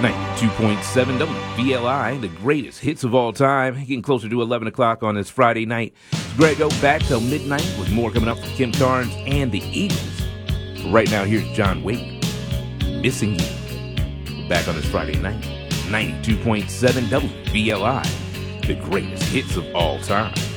92.7 WVLI, the greatest hits of all time. Getting closer to 11 o'clock on this Friday night. It's Grego back till midnight with more coming up from Kim Carnes and the Eagles. But right now, here's John Wayne, Missing You. Back on this Friday night, 92.7 WVLI, the greatest hits of all time.